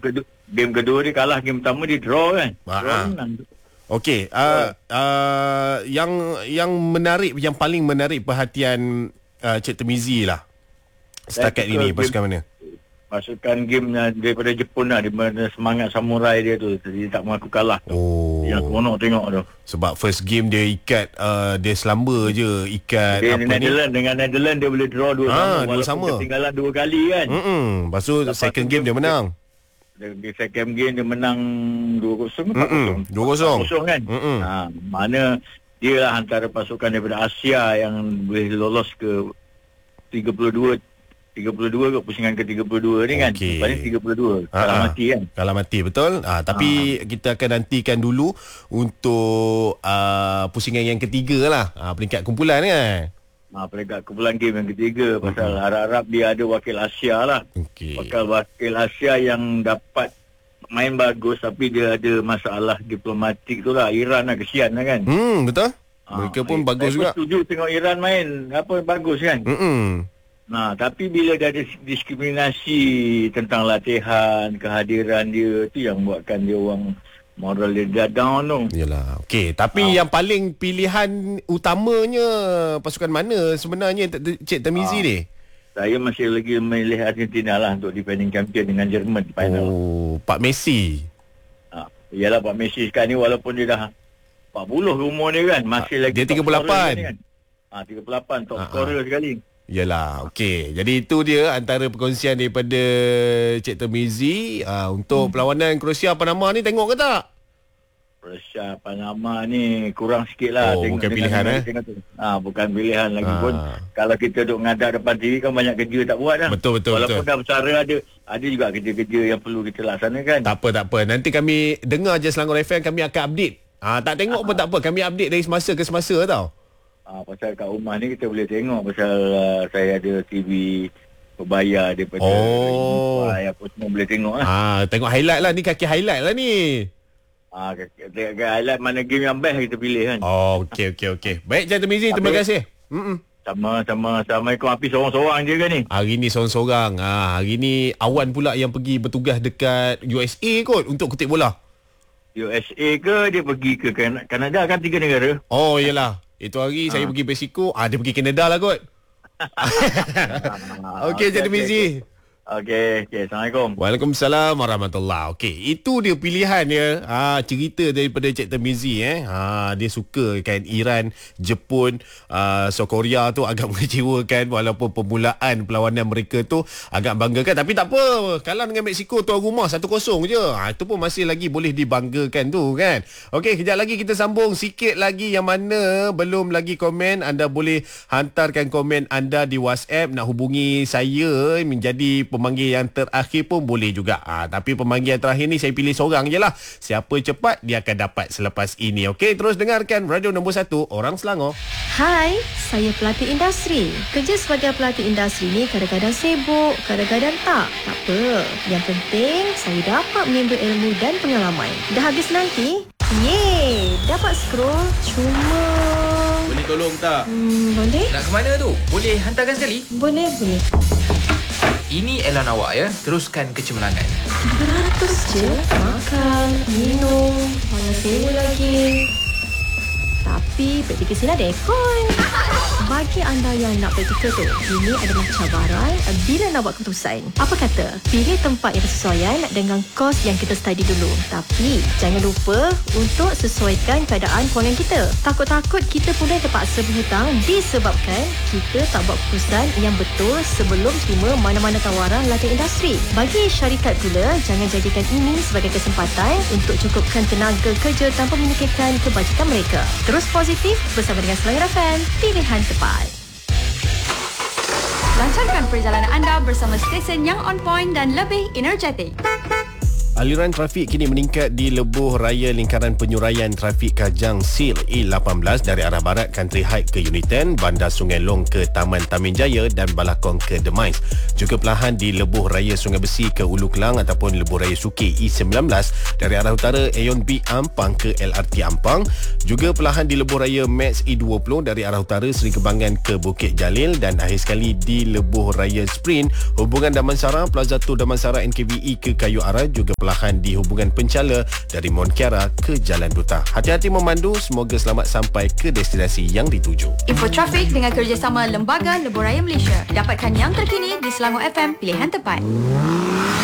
game kedua dia kalah, game pertama dia draw kan. Draw menang. Okey, yang menarik, yang paling menarik perhatian Cik Temizi lah setakat ini pasukan mana? Pasukan game daripada Jepun lah, di mana semangat samurai dia tu, dia tak mengaku kalah tu. Yang seronok tengok tu. Sebab first game dia ikat dia selamba je, ikat dia dengan Netherlands dia boleh draw 2-2 walaupun ketinggalan 2 kali kan. Lepas tu second game dia menang. Di second game dia menang 2-0 2-0 kan. Mana dia lah antara pasukan daripada Asia yang boleh lolos ke 32 ke pusingan ke-32 ni kan. Paling 32 kalah mati kan. Kalah mati betul. Tapi kita akan nantikan dulu untuk pusingan yang ketiga lah, peringkat kumpulan kan. Peringkat kumpulan game yang ketiga. Pasal harap-harap dia ada wakil Asia lah. Wakil Asia yang dapat main bagus, tapi dia ada masalah diplomatik tu lah. Iran lah, kesian lah kan. Betul. Mereka pun bagus juga. Saya setuju tengok Iran main bagus kan. Tapi bila dia ada diskriminasi tentang latihan, kehadiran dia, tu yang buatkan dia orang moral dia down tu. Yalah. Okey, tapi yang paling pilihan utamanya pasukan mana sebenarnya Cik Temizi ni? Saya masih lagi memilih Argentina lah untuk defending champion dengan Jerman di final. Pak Messi. Yalah, Pak Messi sekarang ni walaupun dia dah 40 umur dia kan, masih lagi dia 38 kan. 38 top scorer sekali. Yalah, okey. Jadi itu dia antara perkongsian daripada Cik Temizi untuk perlawanan Croatia Panama ni, tengok ke tak? Croatia Panama ni kurang sikit lah. Bukan pilihan bukan pilihan lagi pun. Kalau kita duduk ngadap depan TV kan banyak kerja tak buat dah. Betul. Walaupun dah bercara ada juga kerja-kerja yang perlu kita laksanakan. Tak apa. Nanti kami dengar je Selangor FM, kami akan update. Tak tengok pun tak apa, kami update dari semasa ke semasa tau. Pasal kat rumah ni kita boleh tengok. Pasal saya ada TV berbayar daripada apa semua boleh tengok lah. Tengok highlight lah ni, kaki highlight lah ni. Kaki highlight mana game yang best kita pilih kan. Okey. Baik Cik Temizi, terima kasih. Sama-sama. Assalamualaikum. Api sorang-sorang je ke ni? Hari ni sorang-sorang. Hari ni Awan pula yang pergi bertugas dekat USA kot untuk kutip bola. USA ke dia pergi ke Kanada kan, 3 negara. Yelah. Itu hari saya pergi Mexico, dia pergi Canada lah kot. Okey, Cik Temizi. Okey, Assalamualaikum. Waalaikumsalam warahmatullahi. Okey, itu dia pilihan dia. Cerita daripada Cik Temizi dia suka kan Iran, Jepun, South Korea tu agak mengecewakan walaupun permulaan perlawanan mereka tu agak banggakan, tapi tak apa. Kalah dengan Mexico tuan rumah 1-0 je. Itu pun masih lagi boleh dibanggakan tu kan. Okey, kejap lagi kita sambung sikit lagi. Yang mana belum lagi komen, anda boleh hantarkan komen anda di WhatsApp. Nak hubungi saya menjadi pemanggil yang terakhir pun boleh juga. Tapi pemanggil yang terakhir ni saya pilih seorang je lah. Siapa cepat dia akan dapat selepas ini. Okey, terus dengarkan Radio Nombor 1 Orang Selangor. Hai, saya pelatih industri. Kerja sebagai pelatih industri ni kadang-kadang sibuk, kadang-kadang tak. Tak apa. Yang penting saya dapat menimba ilmu dan pengalaman. Dah habis nanti? Yeay, dapat scroll cuma... Boleh tolong tak? Boleh. Nak ke mana tu? Boleh hantarkan sekali? Boleh. Ini Elan awak ya. Teruskan kecemerlangan. 300 je. Makan, minum, mana sewa lagi. Tapi praktikal sini ada aircon. Bagi anda yang nak praktikal tu, ini adalah cabaran bila nak buat keputusan. Apa kata? Pilih tempat yang bersesuaian dengan kos yang kita study dulu. Tapi jangan lupa untuk sesuaikan keadaan kewangan kita. Takut-takut kita pula terpaksa berhutang disebabkan kita tak buat keputusan yang betul sebelum terima mana-mana tawaran latihan industri. Bagi syarikat pula, jangan jadikan ini sebagai kesempatan untuk cukupkan tenaga kerja tanpa memikirkan kebajikan mereka. Terus positif bersama dengan Selangor FM, pilihan tepat. Lancarkan perjalanan anda bersama stesen yang on point dan lebih energetik. Aliran trafik kini meningkat di lebuh raya lingkaran penyuraian trafik Kajang Sil E18 dari arah barat Country High ke Uniten, Bandar Sungai Long ke Taman Tamin Jaya dan Balakong ke Demais. Juga perlahan di lebuh raya Sungai Besi ke Ulu Kelang ataupun lebuh raya Suki E19 dari arah utara Aeon B Ampang ke LRT Ampang. Juga perlahan di lebuh raya Max E20 dari arah utara Seri Kembangan ke Bukit Jalil, dan akhir sekali di lebuh raya Sprint hubungan Damansara Plaza Tu Damansara NKVE ke Kayu Ara. Juga perlahan di hubungan Pencala dari Mont Kiara ke Jalan Duta. Hati-hati memandu, semoga selamat sampai ke destinasi yang dituju. Info trafik dengan kerjasama Lembaga Lebuh Raya Malaysia. Dapatkan yang terkini di Selangor FM, pilihan tepat.